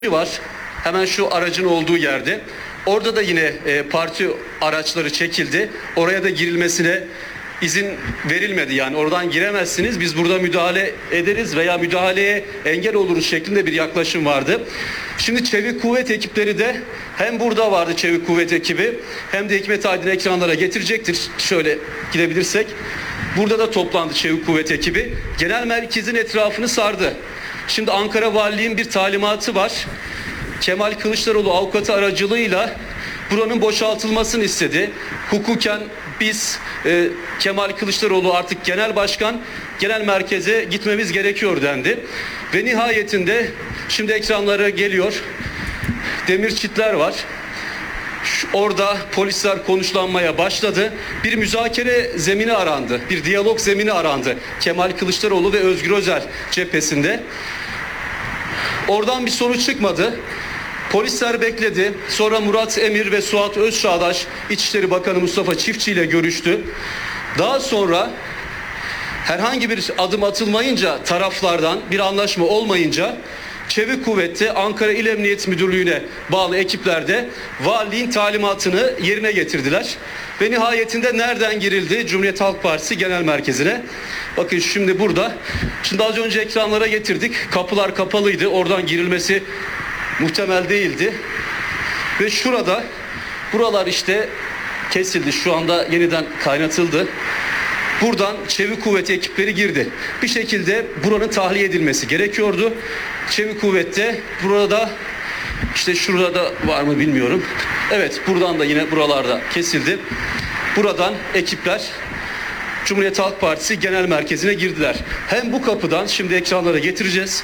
var. Hemen şu aracın olduğu yerde. Orada da yine parti araçları çekildi. Oraya da girilmesine izin verilmedi. Yani oradan giremezsiniz. Biz burada müdahale ederiz veya müdahaleye engel oluruz şeklinde bir yaklaşım vardı. Şimdi Çevik Kuvvet ekipleri de hem burada vardı Çevik Kuvvet ekibi hem de Hikmet Aydın ekranlara getirecektir. Şöyle gidebilirsek. Burada da toplandı Çevik Kuvvet ekibi. Genel merkezin etrafını sardı. Şimdi Ankara Valiliğin bir talimatı var. Kemal Kılıçdaroğlu avukatı aracılığıyla buranın boşaltılmasını istedi. Hukuken biz Kemal Kılıçdaroğlu artık genel başkan, genel merkeze gitmemiz gerekiyor dendi. Ve nihayetinde şimdi ekranlara geliyor. Demir çitler var. Orada polisler konuşlanmaya başladı. Bir müzakere zemini arandı. Bir diyalog zemini arandı. Kemal Kılıçdaroğlu ve Özgür Özel cephesinde. Oradan bir sonuç çıkmadı. Polisler bekledi. Sonra Murat Emir ve Suat Özçağdaş İçişleri Bakanı Mustafa Çiftçi ile görüştü. Daha sonra herhangi bir adım atılmayınca, taraflardan bir anlaşma olmayınca Çevik Kuvvet'te Ankara İl Emniyet Müdürlüğü'ne bağlı ekiplerde valiliğin talimatını yerine getirdiler. Ve nihayetinde nereden girildi? Cumhuriyet Halk Partisi Genel Merkezi'ne. Bakın şimdi burada. Şimdi az önce ekranlara getirdik. Kapılar kapalıydı. Oradan girilmesi muhtemel değildi. Ve şurada, buralar işte kesildi. Şu anda yeniden kaynatıldı. Buradan Çevik Kuvvet ekipleri girdi. Bir şekilde buranın tahliye edilmesi gerekiyordu. Çevik Kuvvet'te burada işte şurada var mı bilmiyorum. Evet, buradan da yine buralarda kesildi. Buradan ekipler Cumhuriyet Halk Partisi Genel Merkezi'ne girdiler. Hem bu kapıdan şimdi ekranlara getireceğiz.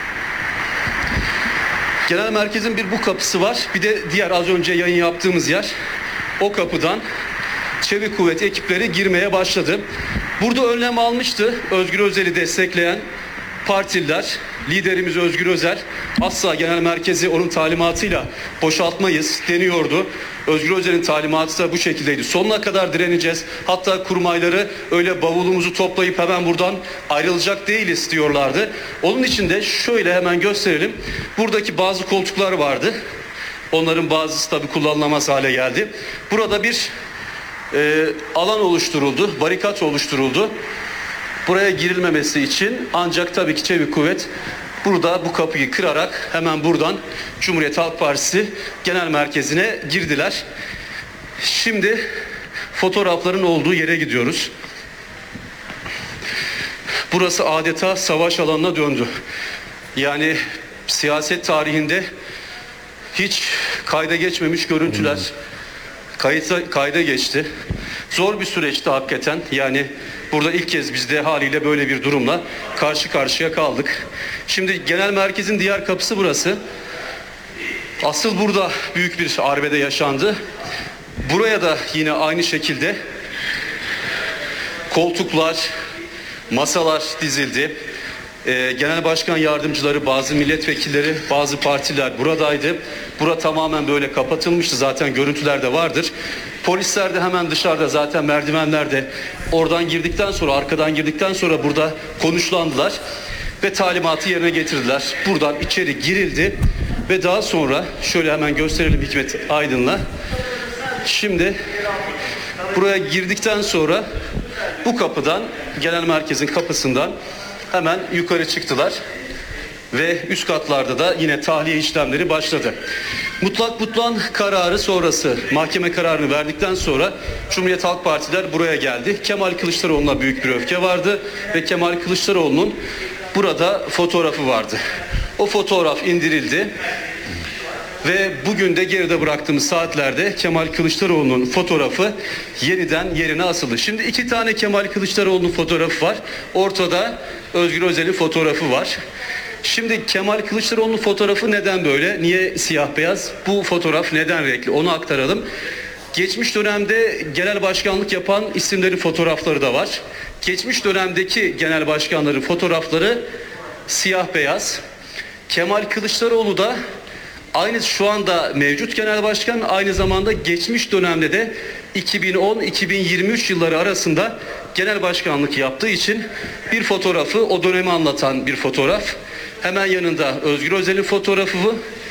Genel merkezin bir bu kapısı var. Bir de diğer az önce yayın yaptığımız yer. O kapıdan Çevik Kuvvet ekipleri girmeye başladı. Burada önlem almıştı Özgür Özel'i destekleyen partililer. Liderimiz Özgür Özel asla genel merkezi onun talimatıyla boşaltmayız deniyordu. Özgür Özel'in talimatı da bu şekildeydi. Sonuna kadar direneceğiz. Hatta kurmayları öyle bavulumuzu toplayıp hemen buradan ayrılacak değiliz diyorlardı. Onun için de şöyle hemen gösterelim. Buradaki bazı koltuklar vardı. Onların bazısı tabii kullanılamaz hale geldi. Burada bir alan oluşturuldu, barikat oluşturuldu. Buraya girilmemesi için ancak tabii ki Çevik Kuvvet burada bu kapıyı kırarak hemen buradan Cumhuriyet Halk Partisi Genel Merkezi'ne girdiler. Şimdi fotoğrafların olduğu yere gidiyoruz. Burası adeta savaş alanına döndü. Yani siyaset tarihinde hiç kayda geçmemiş görüntüler kayda geçti. Zor bir süreçti hakikaten. Yani burada ilk kez biz de haliyle böyle bir durumla karşı karşıya kaldık. Şimdi genel merkezin diğer kapısı burası. Asıl burada büyük bir arbede yaşandı. Buraya da yine aynı şekilde koltuklar, masalar dizildi. Genel başkan yardımcıları, bazı milletvekilleri, bazı partiler buradaydı. Bura tamamen böyle kapatılmıştı. Zaten görüntülerde vardır. Polisler de hemen dışarıda zaten merdivenlerde oradan girdikten sonra, arkadan girdikten sonra burada konuşlandılar. Ve talimatı yerine getirdiler. Buradan içeri girildi. Ve daha sonra şöyle hemen gösterelim Hikmet Aydın'la. Şimdi buraya girdikten sonra bu kapıdan, genel merkezin kapısından hemen yukarı çıktılar ve üst katlarda da yine tahliye işlemleri başladı. Mutlak butlan kararı sonrası, mahkeme kararını verdikten sonra Cumhuriyet Halk Partiler buraya geldi. Kemal Kılıçdaroğlu'na büyük bir öfke vardı ve Kemal Kılıçdaroğlu'nun burada fotoğrafı vardı. O fotoğraf indirildi. Ve bugün de geride bıraktığımız saatlerde Kemal Kılıçdaroğlu'nun fotoğrafı yeniden yerine asıldı. Şimdi iki tane Kemal Kılıçdaroğlu'nun fotoğrafı var. Ortada Özgür Özel'in fotoğrafı var. Şimdi Kemal Kılıçdaroğlu'nun fotoğrafı neden böyle? Niye siyah beyaz? Bu fotoğraf neden renkli? Onu aktaralım. Geçmiş dönemde genel başkanlık yapan isimlerin fotoğrafları da var. Geçmiş dönemdeki genel başkanların fotoğrafları siyah beyaz. Kemal Kılıçdaroğlu da aynı şu anda mevcut genel başkan, aynı zamanda geçmiş dönemde de 2010-2023 yılları arasında genel başkanlık yaptığı için bir fotoğrafı, o dönemi anlatan bir fotoğraf. Hemen yanında Özgür Özel'in fotoğrafı